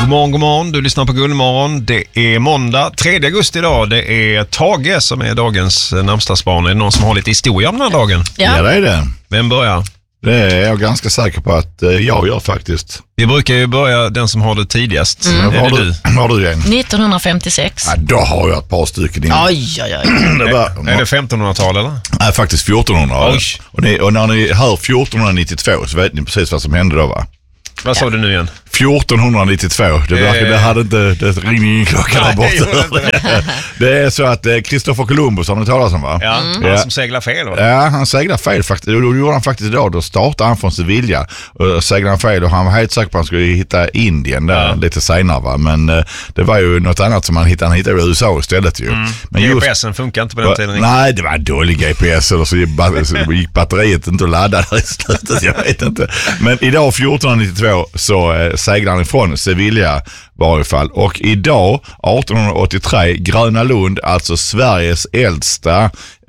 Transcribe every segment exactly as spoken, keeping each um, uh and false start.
God morgon, god morgon. Du lyssnar på Guldmorgon. Det är måndag, tredje augusti idag. Det är Tage som är dagens namnsdagsbarn. Är det någon som har lite historia om den här dagen? Ja, ja det är det. Vem börjar? Det är jag ganska säker på att jag gör faktiskt. Vi brukar ju börja den som har det tidigast. Mm. Är har det du? du? Har du igen? nittonhundrafemtiosex. Ja, då har jag ett par stycken in. Oj, oj, oj. det var, är det femtonhundratal eller? Nej, faktiskt fjortonhundra. Oj. Och, ni, och när ni hör fjortonhundranittiotvå så vet ni precis vad som hände då, va? Vad sa du nu igen? fjortonhundranittiotvå. Det, verkar, det hade inte, det ringde ingen klocka där borta. Det är så att Kristoffer Columbus har ni talat om, va? Ja, mm. han som seglar fel, va? Ja, han seglar fel faktiskt. Då gjorde han faktiskt idag. Då startade han från Sevilla och seglade han fel och han var helt säker på att han skulle hitta Indien där ja. lite senare, va? Men uh, det var ju något annat som han hittade. Han hittade i U S A istället ju. Mm. Men G P S'en funkar inte på den tiden. Nej, det var en dålig G P S eller så gick batteriet inte att ladda där i slutet. Jag vet inte. Men idag fjortonhundranittiotvå så uh, seglade han ifrån Sevilla i varje fall. Och idag, artonhundraåttiotre, Gröna Lund, alltså Sveriges äldsta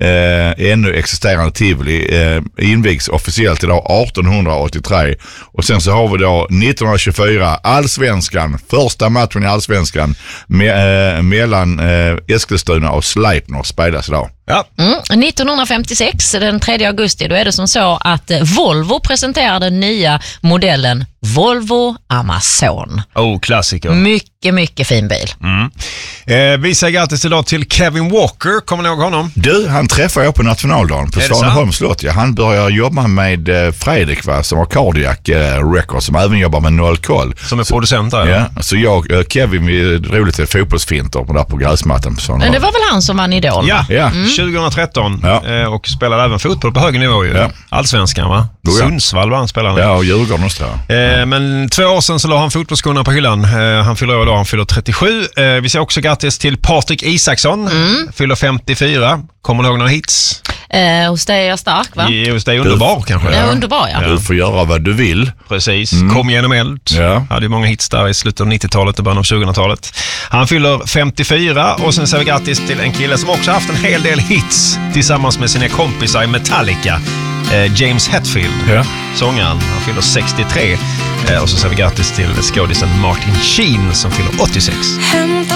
eh, ännu existerande tivoli, eh, invigs officiellt idag artonhundraåttiotre. Och sen så har vi då nittonhundratjugofyra, Allsvenskan, första matchen i Allsvenskan me, eh, mellan eh, Eskilstuna och Sleipner spelas idag. Ja. Mm. nittonhundrafemtiosex, den tredje augusti, då är det som så att Volvo presenterar den nya modellen Volvo Amazon. Oh, klassiker. Mycket, mycket fin bil. Mm. Eh, vi säger grattis idag till Kevin Walker. Kommer ni ihåg honom? Du, han träffade jag på nationaldagen på Svaneholms slott. Ja, han börjar jobba med eh, Fredrik, va, som har Cardiac eh, Records, som även jobbar med Noll Koll. Som är producent där. Ja, så jag och Kevin, vi är roligt till fotbollsfinter på, där på gräsmattan på Svaneholm. Men det var väl han som vann Idol? Ja, ja. Mm. tjugohundratretton ja. eh, och spelade även fotboll på hög nivå ju. Ja. Allsvenskan, va? Jo, ja. Sundsvall var han spelade. Ja, och Djurgården också. Eh, men två år sedan så la han fotbollsskorna på hyllan. Eh, han fyller idag, han fyller trettiosju. Eh, vi säger också grattis till Patrik Isaksson. Mm. Fyller femtiofyra. Kommer du ihåg några hits? Eh, hos dig är jag stark, va? I, hos dig underbar du, kanske. Ja, ja, underbar, ja. Du får göra vad du vill. Precis. Mm. Kom genom eld. Ja. Hade ju många hits där i slutet av nittiotalet och början av tjugohundratalet. Han fyller femtiofyra och sen säger vi grattis till en kille som också haft en hel del hits tillsammans med sina kompisar i Metallica. Eh, James Hetfield, ja. sångaren. Han fyller sextiotre. Eh, och så säger vi grattis till skådisen Martin Sheen som fyller åttiosex.